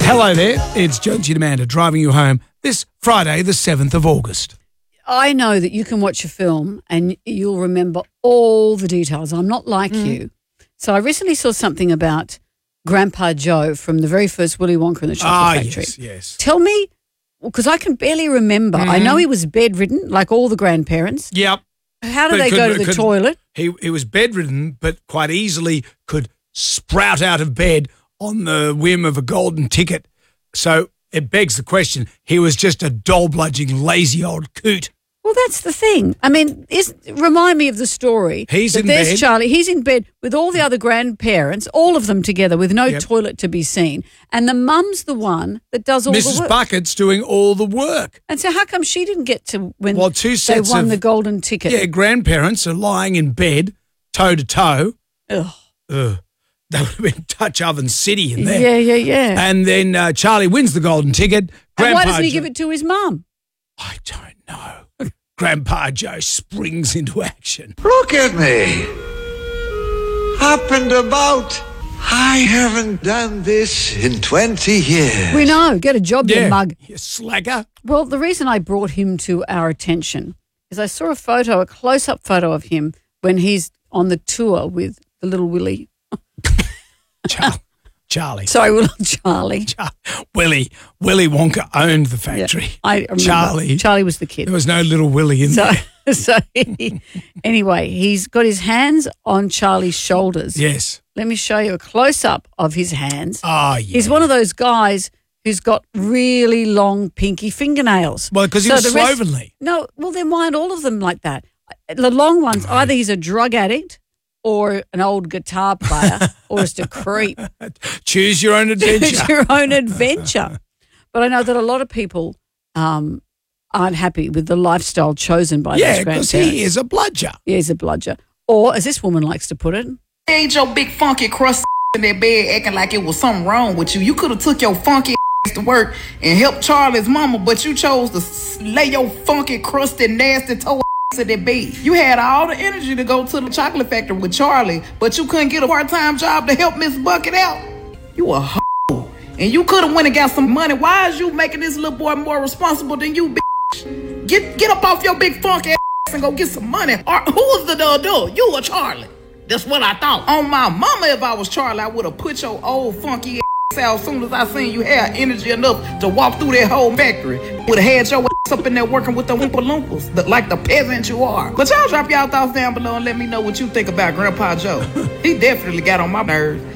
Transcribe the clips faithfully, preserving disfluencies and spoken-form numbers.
Hello there, it's Jonesy and Amanda driving you home this Friday, the seventh of August. I know that you can watch a film and you'll remember all the details. I'm not like mm. you. So I recently saw something about Grandpa Joe from the very first Willy Wonka and the Chocolate ah, Factory. yes, yes. Tell me, because I can barely remember. Mm. I know he was bedridden, like all the grandparents. Yep. How did but they could, go to the could, toilet? He, he was bedridden, but quite easily could sprout out of bed on the whim of a golden ticket. So it begs the question, he was just a doll-bludging, lazy old coot. Well, that's the thing. I mean, is, remind me of the story. He's in there's bed. Charlie. He's in bed with all the other grandparents, all of them together with no yep. toilet to be seen. And the mum's the one that does all Missus the work. Missus Bucket's doing all the work. And so how come she didn't get to when well, two sets they won of, the golden ticket? Yeah, grandparents are lying in bed, toe to toe. Ugh. Ugh. That would have been Touch Oven City in there. Yeah, yeah, yeah. And then uh, Charlie wins the golden ticket. Grandpa and why doesn't he Jo- give it to his mum? I don't know. Grandpa Joe springs into action. Look at me. Up and about. I haven't done this in twenty years. We know. Get a job, yeah, you mug. You slacker. Well, the reason I brought him to our attention is I saw a photo, a close-up photo of him when he's on the tour with the little Willy. Char- Charlie. Sorry, little Charlie. Char- Willy. Willy Wonka owned the factory. Yeah, I remember. Charlie. Charlie was the kid. There was no little Willy in so, there. So he, anyway, he's got his hands on Charlie's shoulders. Yes. Let me show you a close-up of his hands. Oh, yeah. He's one of those guys who's got really long pinky fingernails. Well, because he so was rest, slovenly. No, well, then why aren't all of them like that? The long ones, right. Either he's a drug addict or an old guitar player or just a creep. Choose your own adventure. Choose your own adventure. But I know that a lot of people um, aren't happy with the lifestyle chosen by yeah, those grandparents. Yeah, because he is a bludger. He is a bludger. Or, as this woman likes to put it, ain't your big funky crust in that bed acting like it was something wrong with you. You could have took your funky ass to work and helped Charlie's mama, but you chose to lay your funky, crusty, nasty toe ass in that bed. You had all the energy to go to the chocolate factory with Charlie, but you couldn't get a part-time job to help Miss Bucket out. You a hoe. And you could have went and got some money. Why is you making this little boy more responsible than you, bitch? Get, get up off your big funky ass and go get some money. Or who was the adult? You or Charlie? That's what I thought. On my mama, if I was Charlie, I would have put your old funky ass out as soon as I seen you had energy enough to walk through that whole factory. Would have had your ass up in there working with the Oompa Loompas, the, like the peasant you are. But y'all drop y'all thoughts down below and let me know what you think about Grandpa Joe. He definitely got on my nerves.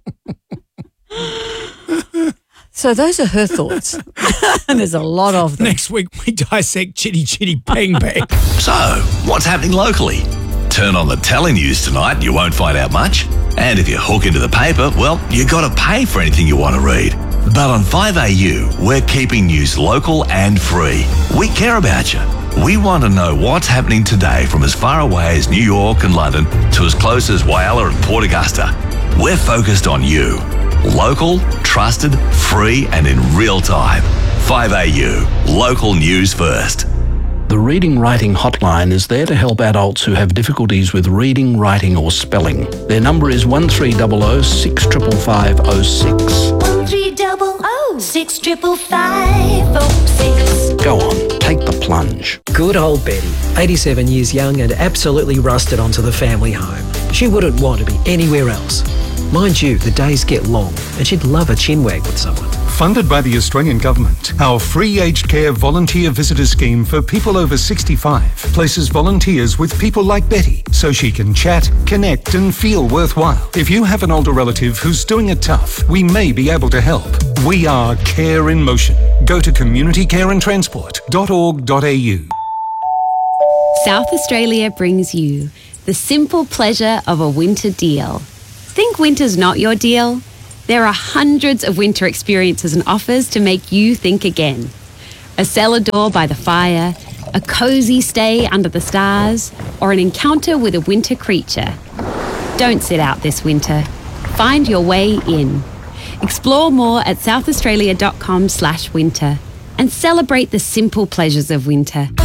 So those are her thoughts. And there's a lot of them. Next week we dissect Chitty Chitty Bang Bang. So, what's happening locally? Turn on the telenews tonight, you won't find out much. And if you hook into the paper, well, you got to pay for anything you want to read. But on five A U, we're keeping news local and free. We care about you. We want to know what's happening today from as far away as New York and London to as close as Whyalla and Port Augusta. We're focused on you. Local, trusted, free and in real time. five A U, local news first. The Reading Writing Hotline is there to help adults who have difficulties with reading, writing or spelling. Their number is one three zero zero six five five zero six. one three zero zero six five five zero six. Go on, take the plunge. Good old Betty, eighty-seven years young and absolutely rusted onto the family home. She wouldn't want to be anywhere else. Mind you, the days get long and she'd love a chinwag with someone. Funded by the Australian Government, our free aged care volunteer visitor scheme for people over sixty-five places volunteers with people like Betty so she can chat, connect and feel worthwhile. If you have an older relative who's doing it tough, we may be able to help. We are Care in Motion. Go to community care and transport dot org dot a u. South Australia brings you the simple pleasure of a winter deal. Think winter's not your deal? There are hundreds of winter experiences and offers to make you think again. A cellar door by the fire, a cosy stay under the stars, or an encounter with a winter creature. Don't sit out this winter. Find your way in. Explore more at south australia dot com slash winter and celebrate the simple pleasures of winter.